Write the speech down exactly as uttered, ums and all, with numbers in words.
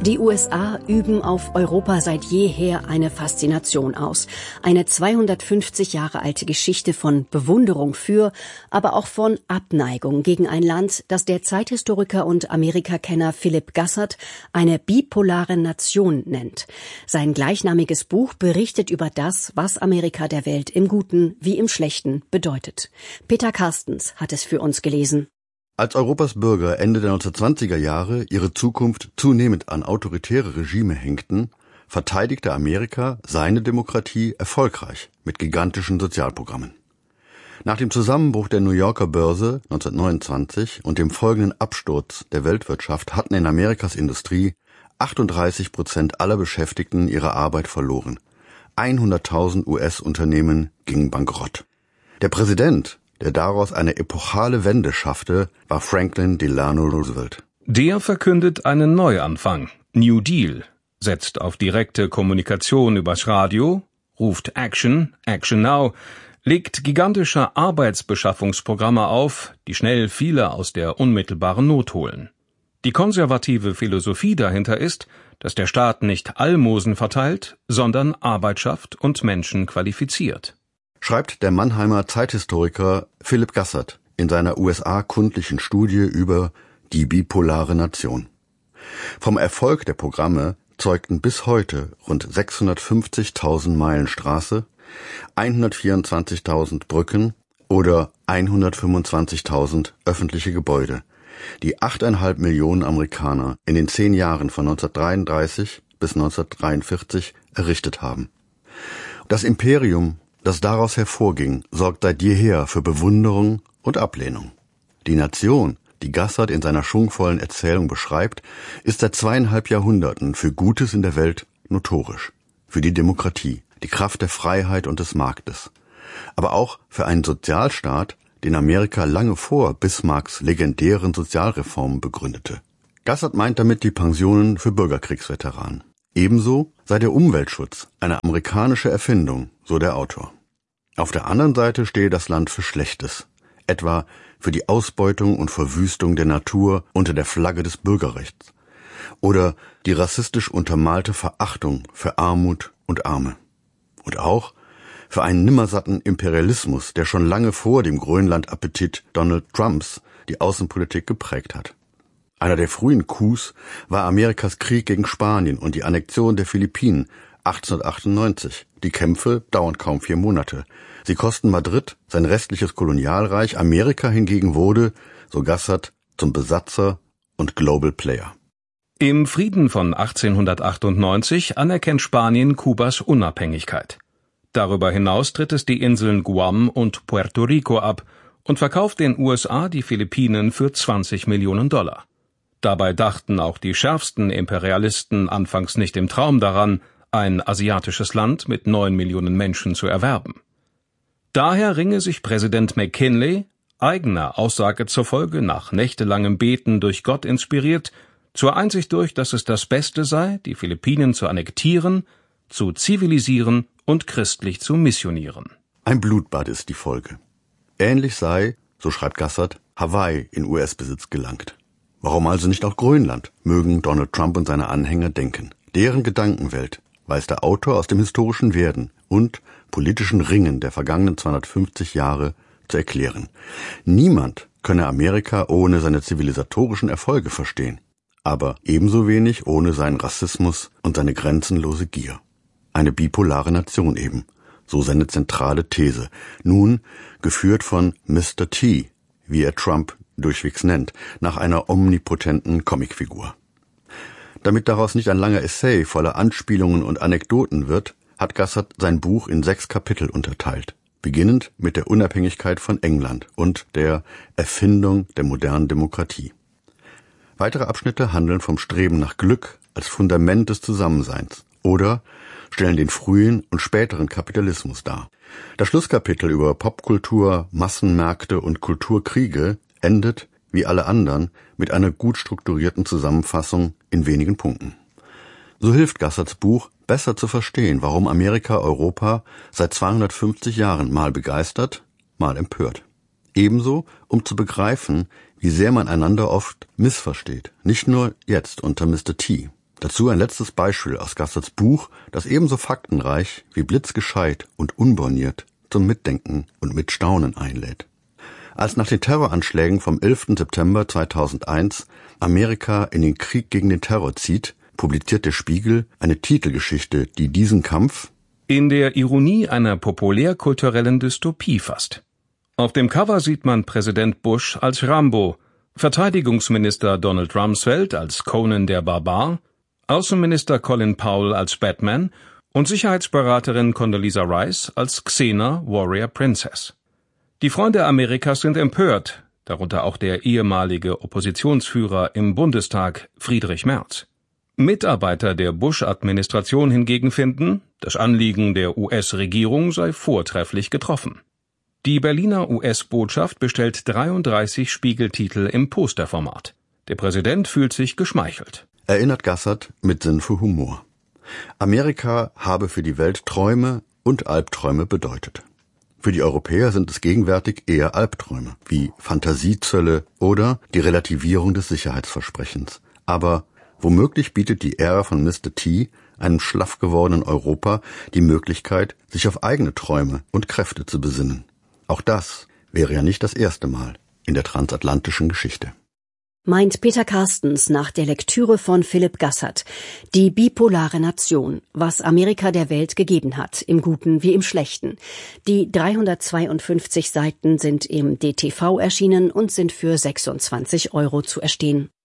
Die U S A üben auf Europa seit jeher eine Faszination aus. Eine zweihundertfünfzig Jahre alte Geschichte von Bewunderung für, aber auch von Abneigung gegen ein Land, das der Zeithistoriker und Amerikakenner Philip Gassert eine bipolare Nation nennt. Sein gleichnamiges Buch berichtet über das, was Amerika der Welt im Guten wie im Schlechten bedeutet. Peter Carstens hat es für uns gelesen. Als Europas Bürger Ende der neunzehnhundertzwanziger Jahre ihre Zukunft zunehmend an autoritäre Regime hängten, verteidigte Amerika seine Demokratie erfolgreich mit gigantischen Sozialprogrammen. Nach dem Zusammenbruch der New Yorker Börse neunzehnhundertneunundzwanzig und dem folgenden Absturz der Weltwirtschaft hatten in Amerikas Industrie achtunddreißig Prozent aller Beschäftigten ihre Arbeit verloren. hunderttausend U S-Unternehmen gingen bankrott. Der Präsident, der daraus eine epochale Wende schaffte, war Franklin Delano Roosevelt. Der verkündet einen Neuanfang, New Deal, setzt auf direkte Kommunikation übers Radio, ruft Action, Action Now, legt gigantische Arbeitsbeschaffungsprogramme auf, die schnell viele aus der unmittelbaren Not holen. Die konservative Philosophie dahinter ist, dass der Staat nicht Almosen verteilt, sondern Arbeit schafft und Menschen qualifiziert. Schreibt der Mannheimer Zeithistoriker Philip Gassert in seiner U S A-kundlichen Studie über die bipolare Nation. Vom Erfolg der Programme zeugten bis heute rund sechshundertfünfzigtausend Meilen Straße, hundertvierundzwanzigtausend Brücken oder hundertfünfundzwanzigtausend öffentliche Gebäude, die achteinhalb Millionen Amerikaner in den zehn Jahren von neunzehnhundertdreiunddreißig bis neunzehnhundertdreiundvierzig errichtet haben. Das Imperium, das daraus hervorging, sorgt seit jeher für Bewunderung und Ablehnung. Die Nation, die Gassert in seiner schwungvollen Erzählung beschreibt, ist seit zweieinhalb Jahrhunderten für Gutes in der Welt notorisch. Für die Demokratie, die Kraft der Freiheit und des Marktes. Aber auch für einen Sozialstaat, den Amerika lange vor Bismarcks legendären Sozialreformen begründete. Gassert meint damit die Pensionen für Bürgerkriegsveteranen. Ebenso sei der Umweltschutz eine amerikanische Erfindung, so der Autor. Auf der anderen Seite stehe das Land für Schlechtes, etwa für die Ausbeutung und Verwüstung der Natur unter der Flagge des Bürgerrechts oder die rassistisch untermalte Verachtung für Armut und Arme. Und auch für einen nimmersatten Imperialismus, der schon lange vor dem Grönland-Appetit Donald Trumps die Außenpolitik geprägt hat. Einer der frühen Coups war Amerikas Krieg gegen Spanien und die Annexion der Philippinen achtzehnhundertachtundneunzig. Die Kämpfe dauern kaum vier Monate. Sie kosten Madrid sein restliches Kolonialreich. Amerika hingegen wurde, so Gassert, zum Besatzer und Global Player. Im Frieden von achtzehnhundertachtundneunzig anerkennt Spanien Kubas Unabhängigkeit. Darüber hinaus tritt es die Inseln Guam und Puerto Rico ab und verkauft den U S A die Philippinen für zwanzig Millionen Dollar. Dabei dachten auch die schärfsten Imperialisten anfangs nicht im Traum daran, ein asiatisches Land mit neun Millionen Menschen zu erwerben. Daher ringe sich Präsident McKinley, eigener Aussage zufolge nach nächtelangem Beten durch Gott inspiriert, zur Einsicht durch, dass es das Beste sei, die Philippinen zu annektieren, zu zivilisieren und christlich zu missionieren. Ein Blutbad ist die Folge. Ähnlich sei, so schreibt Gassert, Hawaii in U S-Besitz gelangt. Warum also nicht auch Grönland, mögen Donald Trump und seine Anhänger denken. Deren Gedankenwelt weiß der Autor aus dem historischen Werden und politischen Ringen der vergangenen zweihundertfünfzig Jahre zu erklären. Niemand könne Amerika ohne seine zivilisatorischen Erfolge verstehen, aber ebenso wenig ohne seinen Rassismus und seine grenzenlose Gier. Eine bipolare Nation eben, so seine zentrale These, nun geführt von Mister T, wie er Trump durchwegs nennt, nach einer omnipotenten Comicfigur. Damit daraus nicht ein langer Essay voller Anspielungen und Anekdoten wird, hat Gassert sein Buch in sechs Kapitel unterteilt, beginnend mit der Unabhängigkeit von England und der Erfindung der modernen Demokratie. Weitere Abschnitte handeln vom Streben nach Glück als Fundament des Zusammenseins oder stellen den frühen und späteren Kapitalismus dar. Das Schlusskapitel über Popkultur, Massenmärkte und Kulturkriege endet, wie alle anderen, mit einer gut strukturierten Zusammenfassung in wenigen Punkten. So hilft Gasserts Buch, besser zu verstehen, warum Amerika Europa seit zweihundertfünfzig Jahren mal begeistert, mal empört. Ebenso, um zu begreifen, wie sehr man einander oft missversteht, nicht nur jetzt unter Mister T. Dazu ein letztes Beispiel aus Gasserts Buch, das ebenso faktenreich wie blitzgescheit und unborniert zum Mitdenken und Mitstaunen einlädt. Als nach den Terroranschlägen vom elften September zweitausendeins Amerika in den Krieg gegen den Terror zieht, publiziert der Spiegel eine Titelgeschichte, die diesen Kampf in der Ironie einer populärkulturellen Dystopie fasst. Auf dem Cover sieht man Präsident Bush als Rambo, Verteidigungsminister Donald Rumsfeld als Conan der Barbar, Außenminister Colin Powell als Batman und Sicherheitsberaterin Condoleezza Rice als Xena Warrior Princess. Die Freunde Amerikas sind empört, darunter auch der ehemalige Oppositionsführer im Bundestag Friedrich Merz. Mitarbeiter der Bush-Administration hingegen finden, das Anliegen der U S-Regierung sei vortrefflich getroffen. Die Berliner U S-Botschaft bestellt dreiunddreißig Spiegeltitel im Posterformat. Der Präsident fühlt sich geschmeichelt. Erinnert Gassert mit Sinn für Humor. Amerika habe für die Welt Träume und Albträume bedeutet. Für die Europäer sind es gegenwärtig eher Albträume, wie Fantasiezölle oder die Relativierung des Sicherheitsversprechens. Aber womöglich bietet die Ära von Mister T einem schlaff gewordenen Europa die Möglichkeit, sich auf eigene Träume und Kräfte zu besinnen. Auch das wäre ja nicht das erste Mal in der transatlantischen Geschichte. Meint Peter Carstens nach der Lektüre von Philipp Gassert. Die bipolare Nation, was Amerika der Welt gegeben hat, im Guten wie im Schlechten. Die dreihundertzweiundfünfzig Seiten sind im D T V erschienen und sind für sechsundzwanzig Euro zu erstehen.